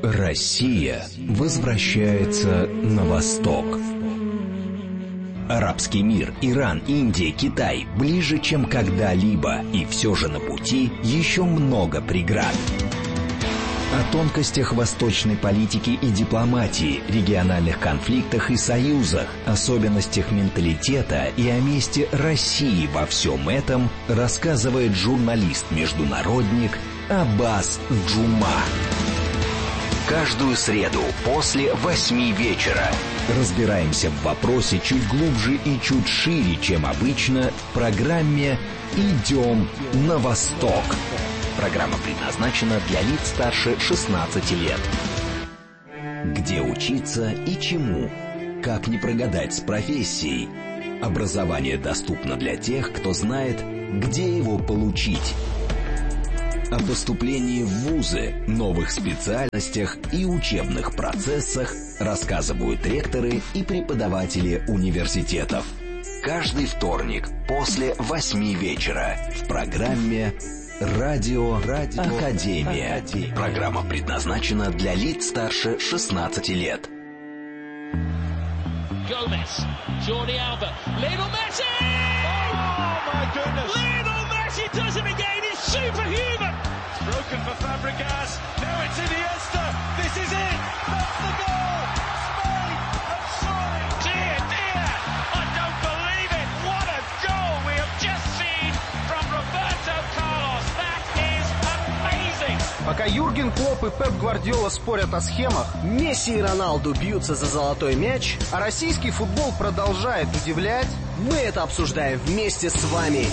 Россия возвращается на восток. Арабский мир, Иран, Индия, Китай ближе, чем когда-либо, и все же на пути еще много преград. О тонкостях восточной политики и дипломатии, региональных конфликтах и союзах, особенностях менталитета и о месте России во всем этом рассказывает журналист-международник Аббас Джума. Каждую среду после 8 вечера разбираемся в вопросе чуть глубже и чуть шире, чем обычно, в программе «Идем на восток». Программа предназначена для лиц старше 16 лет. Где учиться и чему? Как не прогадать с профессией? Образование доступно для тех, кто знает, где его получить. О поступлении в вузы, новых специальностях и учебных процессах рассказывают ректоры и преподаватели университетов. Каждый вторник после 8 вечера в программе «Радио Академия». Программа предназначена для лиц старше 16 лет. Gomez, Jordi Alba, Lionel Messi! Oh my goodness! Lionel Messi does it again. He's superhuman. It's broken for Fabregas. Now it's Iniesta. This is it. That's the goal. Spain have soaring. Dear, dear, I don't believe it. What a goal we have just seen from Roberto Carlos. That is amazing. Пока Юрген Клопп и Пеп Гвардиола спорят о схемах, Месси и Роналду бьются за золотой мяч, а российский футбол продолжает удивлять, мы это обсуждаем вместе с вами.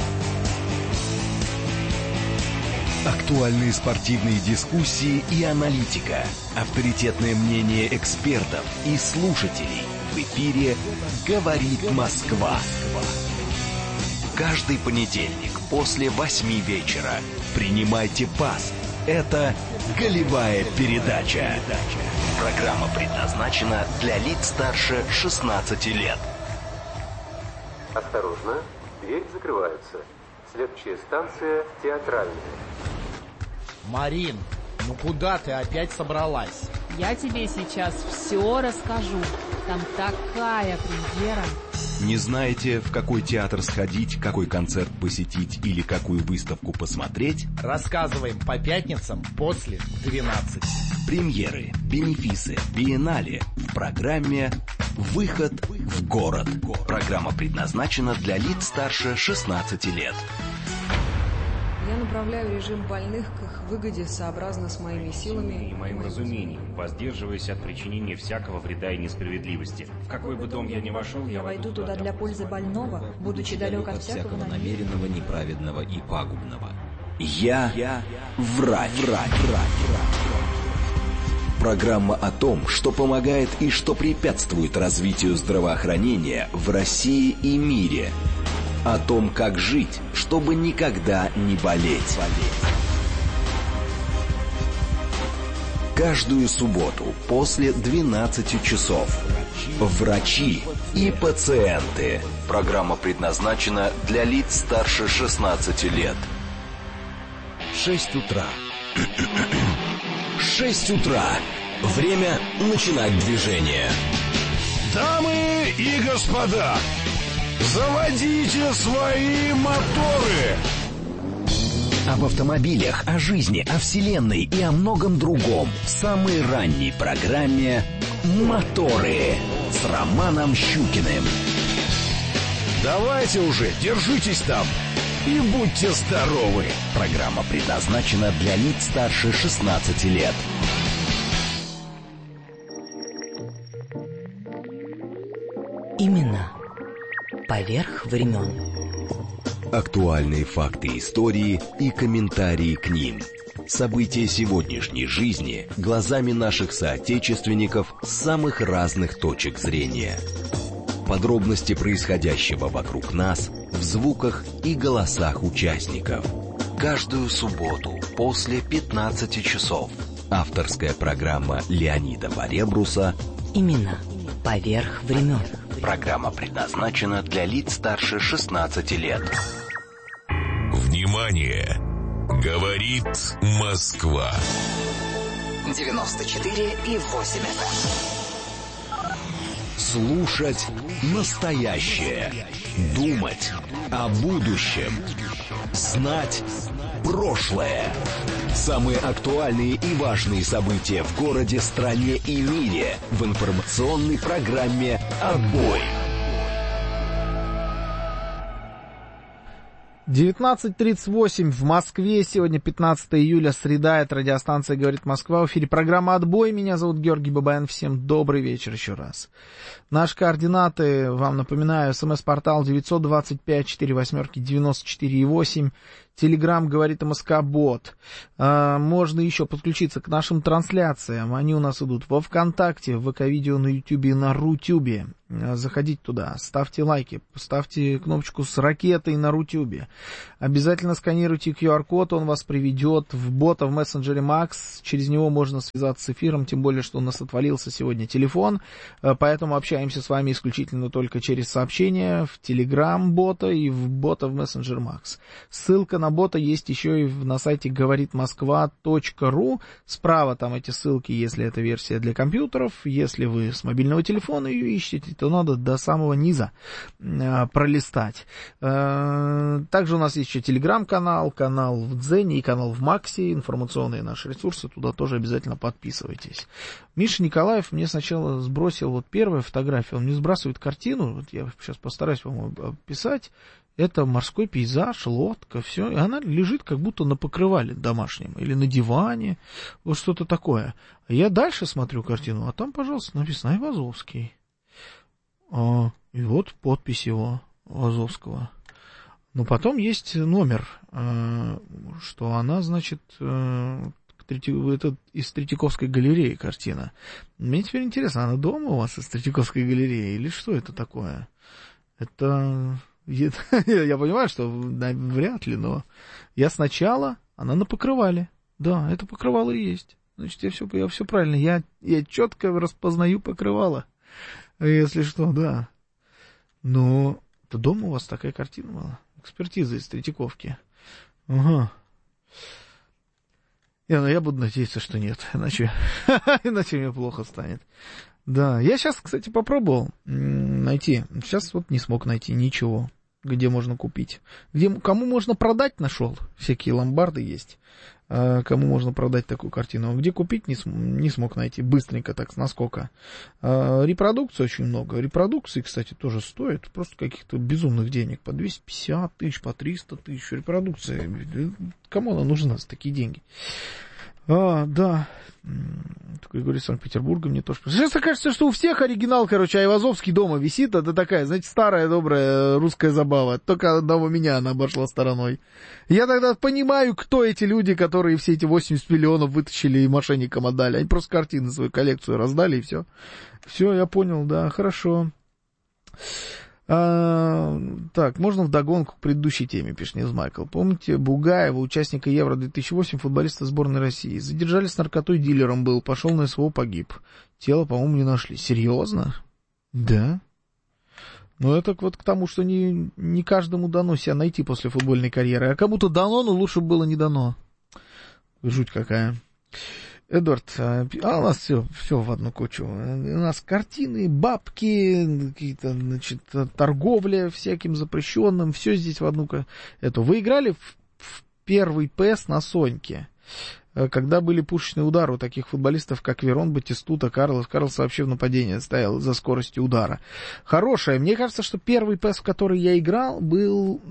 Актуальные спортивные дискуссии и аналитика, авторитетное мнение экспертов и слушателей. В эфире «Говорит Москва». Каждый понедельник после 8 вечера принимайте пас. Это «Голевая передача». Программа предназначена для лиц старше 16 лет. Осторожно, дверь закрывается. Следующая станция Театральная. Марин, ну куда ты опять собралась? Я тебе сейчас все расскажу. Там такая премьера. Не знаете, в какой театр сходить, какой концерт посетить или какую выставку посмотреть? Рассказываем по пятницам после 12. Премьеры, бенефисы, биеннале в программе «Выход в город». Программа предназначена для лиц старше 16 лет. Я направляю режим больных к их выгоде сообразно с моими силами и моим разумением, воздерживаясь от причинения всякого вреда и несправедливости. В какой бы дом я ни вошел, я войду туда для пользы больного, будучи далек от всякого намеренного, неправедного и пагубного. Я врач. Программа о том, что помогает и что препятствует развитию здравоохранения в России и мире. О том, как жить, чтобы никогда не болеть. Каждую субботу после 12 часов. Врачи и пациенты. Программа предназначена для лиц старше 16 лет. 6 утра. 6 утра. Время начинать движение. Дамы и господа, заводите свои моторы! Об автомобилях, о жизни, о вселенной и о многом другом в самой ранней программе «Моторы» с Романом Щукиным. Давайте уже, держитесь там и будьте здоровы! Программа предназначена для лиц старше 16 лет. Именно поверх времен. Актуальные факты истории и комментарии к ним. События сегодняшней жизни глазами наших соотечественников с самых разных точек зрения. Подробности происходящего вокруг нас в звуках и голосах участников. Каждую субботу после 15 часов. Авторская программа Леонида Баребруса «Именно поверх времен». Программа предназначена для лиц старше 16 лет. Внимание! Говорит Москва. 94,8 FM. Слушать настоящее. Думать о будущем. Знать прошлое. Самые актуальные и важные события в городе, стране и мире в информационной программе «Отбой». 19:38 в Москве. Сегодня 15 июля, среда. Это радиостанция «Говорит Москва». В эфире программа «Отбой». Меня зовут Георгий Бабаян. Всем добрый вечер еще раз. Наши координаты, вам напоминаю, СМС-портал 925-48-94-8. Телеграм «Говорит МСК-бот». Можно еще подключиться к нашим трансляциям. Они у нас идут во ВКонтакте, в ВК-видео, на Ютубе и на Рутюбе. Заходите туда, ставьте лайки, ставьте кнопочку с ракетой на Рутюбе. Обязательно сканируйте QR-код, он вас приведет в бота в мессенджере Макс. Через него можно связаться с эфиром, тем более, что у нас отвалился сегодня телефон. Поэтому общаемся с вами исключительно только через сообщения в Телеграм бота и в бота в мессенджер Макс. Ссылка на бота есть еще и на сайте говоритмосква.ру. Справа там эти ссылки, если это версия для компьютеров. Если вы с мобильного телефона ее ищете, то надо до самого низа пролистать. Также у нас есть еще телеграм-канал, канал в Дзене и канал в Максе, информационные наши ресурсы, туда тоже обязательно подписывайтесь. Миша Николаев мне сначала сбросил вот первую фотографию, он мне сбрасывает картину, вот я сейчас постараюсь вам описать. Это морской пейзаж, лодка, все, и она лежит как будто на покрывале домашнем или на диване, вот что-то такое. Я дальше смотрю картину, а там, пожалуйста, написано «Айвазовский». И вот подпись его, Азовского. Но потом есть номер, что она, значит, это из Третьяковской галереи картина. Мне теперь интересно, она дома у вас из Третьяковской галереи или что это такое? Это... Я понимаю, что вряд ли, но я сначала, она на покрывале. Да, это покрывало и есть. Значит, я все правильно, я четко распознаю покрывало. Если что, да. Но это дома у вас такая картина была? Экспертиза из Третьяковки. Ага. Я буду надеяться, что нет. Иначе мне плохо станет. Да, я сейчас, кстати, попробовал найти. Сейчас вот не смог найти ничего, где можно купить. Кому можно продать, нашел. Всякие ломбарды есть. Кому можно продать такую картину. Где купить, не смог найти. Быстренько так, насколько. Репродукции очень много. Репродукции, кстати, тоже стоят просто каких-то безумных денег. По 250 тысяч, по 300 тысяч. Репродукции. Кому она нужна за такие деньги? Да. Такой Григорий из Санкт-Петербурга мне тоже... Сейчас кажется, что у всех оригинал, Айвазовский дома висит. Это такая, знаете, старая добрая русская забава. Только одного меня она обошла стороной. Я тогда понимаю, кто эти люди, которые все эти 80 миллионов вытащили и мошенникам отдали. Они просто картины, свою коллекцию раздали и все. Все, я понял, да, хорошо. Так, можно вдогонку к предыдущей теме, пишет Нils Майкл. Помните Бугаева, участника Евро-2008, футболиста сборной России? Задержали с наркотой, дилером был, пошел на СВО, погиб. Тело, по-моему, не нашли. Серьезно? Да. Ну, это вот к тому, что не каждому дано себя найти после футбольной карьеры. А кому-то дано, но лучше было не дано. Жуть какая. Эдуард, у нас все в одну кучу. У нас картины, бабки, какие-то, значит, торговля всяким запрещенным, все здесь в одну... Вы играли в первый ПС на Соньке, когда были пушечные удары у таких футболистов, как Верон, Батистута, Карлос. Карлос вообще в нападение стоял за скоростью удара. Хорошая. Мне кажется, что первый ПС, в который я играл, был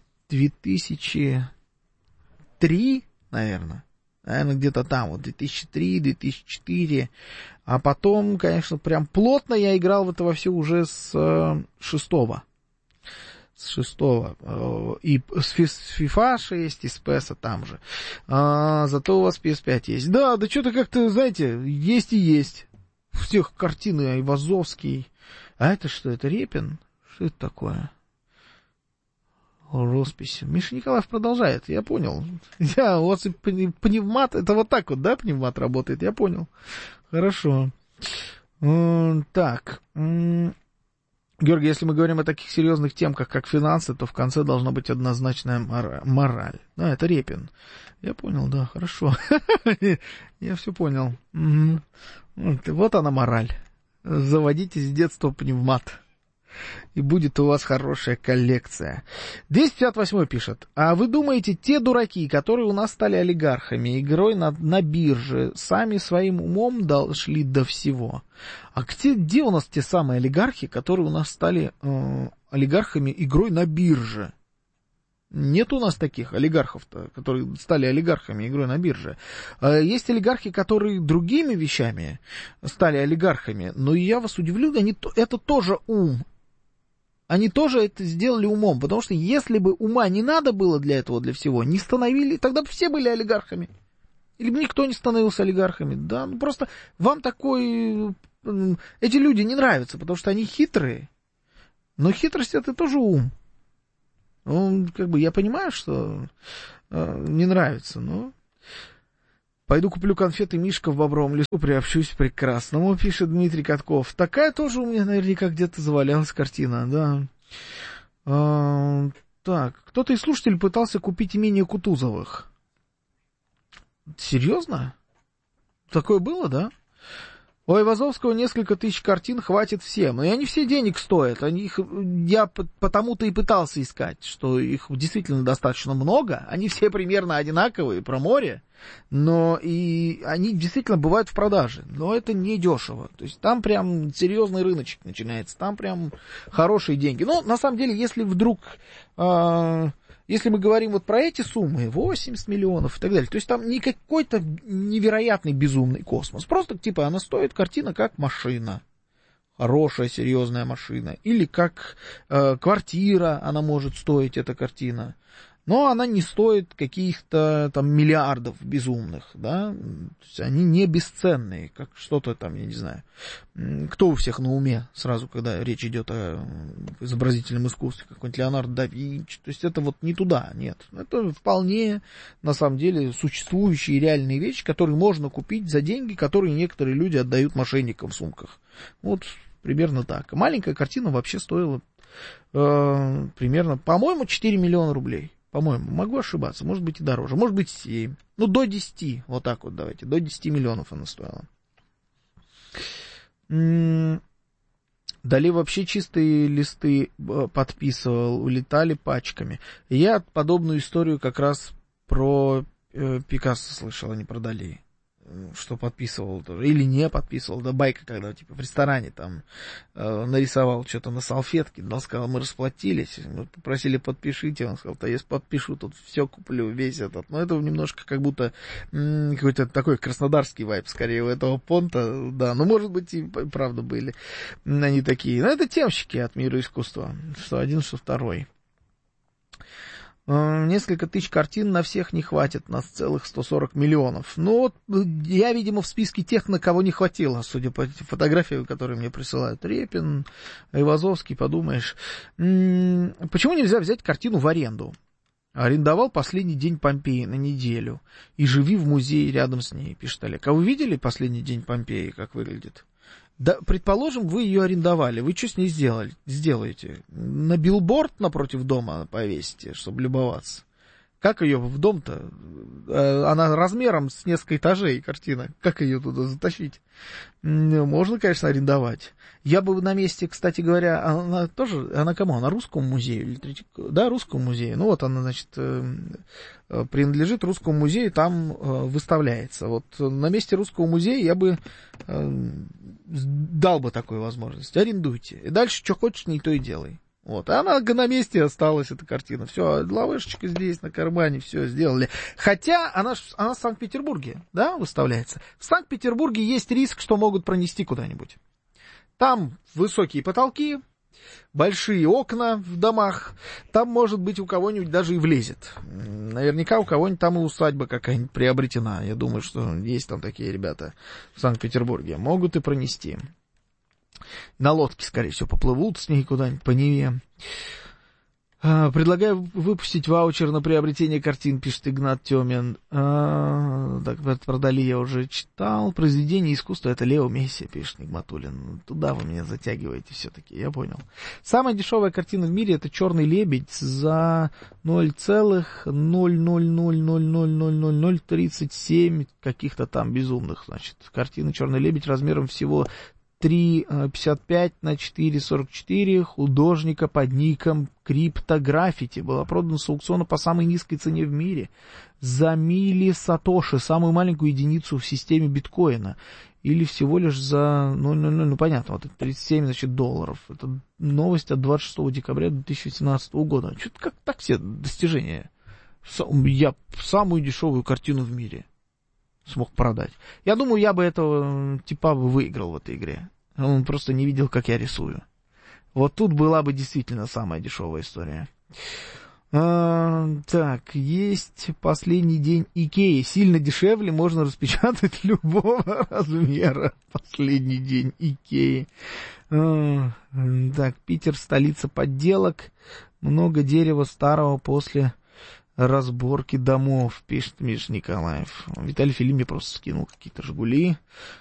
2003, наверное, где-то там, вот 2003, 2004, а потом, конечно, прям плотно я играл в это во все уже с шестого, и с FIFA 6, и с PS там же, зато у вас PS5 есть. Да, что-то как-то, знаете, есть и есть, у всех картины Айвазовский, а это что, это Репин? Что это такое? Роспись. Миша Николаев продолжает, я понял. У вас пневмат, это вот так вот, да, пневмат работает, я понял. Хорошо. Так. Георгий, если мы говорим о таких серьезных темках, как финансы, то в конце должна быть однозначная мораль. Да, это Репин. Я понял, да, хорошо. Я все понял. Вот она мораль. Заводите с детства пневмат. И будет у вас хорошая коллекция. 258 пишет. А вы думаете, те дураки, которые у нас стали олигархами, игрой на бирже, сами своим умом дошли до всего? А где у нас те самые олигархи, которые у нас стали олигархами игрой на бирже? Нет у нас таких олигархов-то, которые стали олигархами игрой на бирже. Есть олигархи, которые другими вещами стали олигархами, но я вас удивлю, это тоже ум. Они тоже это сделали умом, потому что если бы ума не надо было для этого, для всего, не становились, тогда бы все были олигархами. Или бы никто не становился олигархами. Да, ну просто вам эти люди не нравятся, потому что они хитрые. Но хитрость — это тоже ум. Ну, я понимаю, что не нравится, но... Пойду куплю конфеты Мишка в Бобровом лесу, приобщусь к прекрасному, пишет Дмитрий Катков. Такая тоже у меня наверняка где-то завалялась картина, да. Так, кто-то из слушателей пытался купить имение Кутузовых. Серьезно? Такое было, да? У Айвазовского несколько тысяч картин хватит всем. И они все денег стоят. Я потому-то и пытался искать, что их действительно достаточно много. Они все примерно одинаковые, про море. Но и они действительно бывают в продаже. Но это не дешево. То есть там прям серьезный рыночек начинается. Там прям хорошие деньги. Но на самом деле, если вдруг... Если мы говорим вот про эти суммы, 80 миллионов и так далее, то есть там не какой-то невероятный безумный космос. Просто типа она стоит, картина, как машина. Хорошая, серьезная машина. Или как квартира она может стоить, эта картина. Но она не стоит каких-то там миллиардов безумных, да. То есть они не бесценные, как что-то там, я не знаю. Кто у всех на уме сразу, когда речь идет о изобразительном искусстве, какой-нибудь Леонардо да Винчи. То есть это вот не туда, нет. Это вполне, на самом деле, существующие реальные вещи, которые можно купить за деньги, которые некоторые люди отдают мошенникам в сумках. Вот примерно так. Маленькая картина вообще стоила примерно, по-моему, 4 миллиона рублей. По-моему, могу ошибаться, может быть и дороже, может быть 7. Ну, до 10, вот так вот давайте, до 10 миллионов она стоила. Дали вообще чистые листы подписывал, улетали пачками. Я подобную историю как раз про Пикассо слышал, а не про Дали. Что подписывал тоже, или не подписывал, да байка, когда типа в ресторане там нарисовал что-то на салфетке, он сказал, мы расплатились, мы попросили подпишите, он сказал, да если подпишу, тут все куплю, весь этот, но это немножко как будто какой-то такой краснодарский вайб скорее у этого понта, да, ну может быть и правда были они такие, но это темщики от мира искусства, что один, что второй. Несколько тысяч картин на всех не хватит, на целых 140 миллионов. Ну, вот я, видимо, в списке тех, на кого не хватило, судя по фотографиям, которые мне присылают. Репин, Айвазовский, подумаешь. Почему нельзя взять картину в аренду? Арендовал «Последний день Помпеи» на неделю. И живи в музее рядом с ней, пишет Олег. А вы видели «Последний день Помпеи», как выглядит? Да, предположим, вы ее арендовали, вы что с ней сделаете? На билборд напротив дома повесите, чтобы любоваться. Как ее в дом-то? Она размером с несколько этажей, картина. Как ее туда затащить? Можно, конечно, арендовать. Я бы на месте, кстати говоря, она кому? Она Русскому музею? Да, Русскому музею. Ну вот она, значит, принадлежит Русскому музею, там выставляется. Вот на месте Русского музея я бы дал бы такую возможность. Арендуйте. И дальше, что хочешь, не то и делай. Вот, а она на месте осталась, эта картина. Все, лавышечка здесь, на кармане, все сделали. Хотя она в Санкт-Петербурге, да, выставляется. В Санкт-Петербурге есть риск, что могут пронести куда-нибудь. Там высокие потолки, большие окна в домах. Там, может быть, у кого-нибудь даже и влезет. Наверняка у кого-нибудь там и усадьба какая-нибудь приобретена. Я думаю, что есть там такие ребята в Санкт-Петербурге. Могут и пронести. На лодке, скорее всего, поплывут с ней куда-нибудь по Неве. Предлагаю выпустить ваучер на приобретение картин, пишет Игнат Тёмин. Так, про Дали я уже читал. Произведение искусства — это Лео Месси, пишет Нигматуллин. Туда вы меня затягиваете все-таки, я понял. Самая дешевая картина в мире — это «Черный лебедь» за 0,000000037 каких-то там безумных, значит. Картина «Черный лебедь» размером всего 3,55 на 4,44 художника под ником Криптограффити. Была продана с аукциона по самой низкой цене в мире за мили сатоши, самую маленькую единицу в системе биткоина. Или всего лишь за, ну понятно, вот это 37, значит, долларов. Это новость от 26 декабря 2017 года. Что-то как так все достижения. Я самую дешевую картину в мире смог продать. Я думаю, я бы этого типа выиграл в этой игре. Он просто не видел, как я рисую. Вот тут была бы действительно самая дешевая история. Так, есть последний день Икеи. Сильно дешевле, можно распечатать любого размера. Последний день Икеи. Так, Питер — столица подделок. Много дерева старого после разборки домов, пишет Миша Николаев. Виталий Филин мне просто скинул какие-то «Жигули».